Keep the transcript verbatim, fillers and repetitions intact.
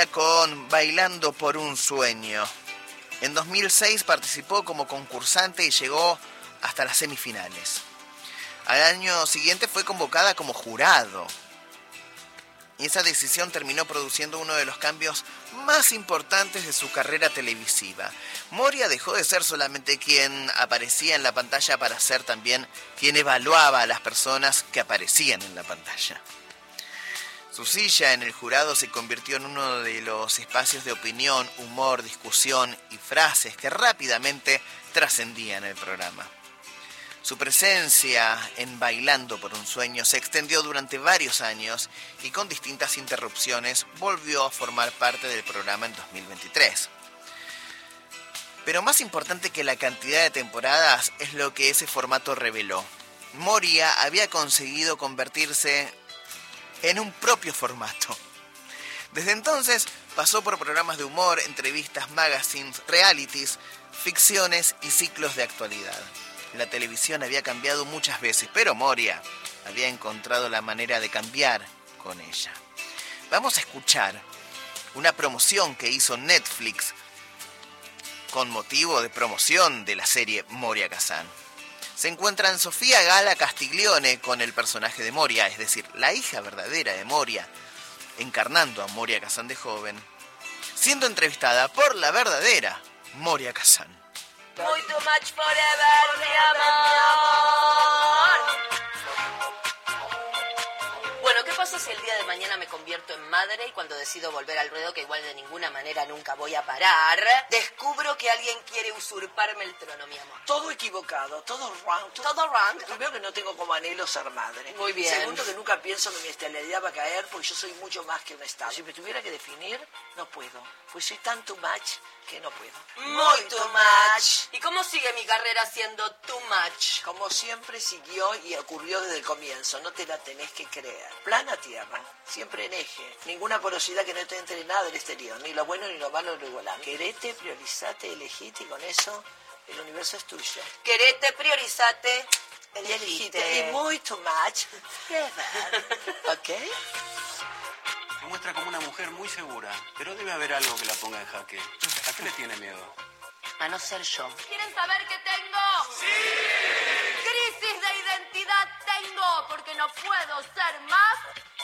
con Bailando por un Sueño. En dos mil seis participó como concursante y llegó hasta las semifinales. Al año siguiente fue convocada como jurado. Y esa decisión terminó produciendo uno de los cambios más importantes de su carrera televisiva. Moria dejó de ser solamente quien aparecía en la pantalla para ser también quien evaluaba a las personas que aparecían en la pantalla. Su silla en el jurado se convirtió en uno de los espacios de opinión, humor, discusión y frases que rápidamente trascendían el programa. Su presencia en Bailando por un Sueño se extendió durante varios años y con distintas interrupciones volvió a formar parte del programa en dos mil veintitrés. Pero más importante que la cantidad de temporadas es lo que ese formato reveló. Moria había conseguido convertirse en un propio formato. Desde entonces pasó por programas de humor, entrevistas, magazines, realities, ficciones y ciclos de actualidad. La televisión había cambiado muchas veces, pero Moria había encontrado la manera de cambiar con ella. Vamos a escuchar una promoción que hizo Netflix con motivo de promoción de la serie Moria Kazan. Se encuentran Sofía Gala Castiglione con el personaje de Moria, es decir, la hija verdadera de Moria, encarnando a Moria Kazan de joven, siendo entrevistada por la verdadera Moria Kazan. Muy too much forever, mi amor. Bueno, ¿qué pasa si el día de mañana me convierto en madre y cuando decido volver al ruedo, que igual de ninguna manera nunca voy a parar, descubro que alguien quiere usurparme el trono, mi amor? Todo equivocado, todo wrong. Todo, todo wrong. Primero que no tengo como anhelo ser madre. Muy bien. Segundo que nunca pienso que mi estabilidad va a caer porque yo soy mucho más que un estado. Si me tuviera que definir, no puedo. Pues soy tan too much que no puedo. Muy too much. ¿Y cómo sigue mi carrera siendo too much? Como siempre siguió y ocurrió desde el comienzo. No te la tenés que creer. Plana tierra, siempre en eje. Ninguna porosidad que no te entre nada del exterior. Ni lo bueno, ni lo malo, ni lo igualado. Querete, priorizate, elegite y con eso el universo es tuyo. Querete, priorizate, Elegite. elegite. Y muy too much. ¿Ok? Se muestra como una mujer muy segura, pero debe haber algo que la ponga en jaque. ¿A qué le tiene miedo? A no ser yo. ¿Quieren saber qué tengo? ¡Sí! Crisis de identidad tengo, porque no puedo ser más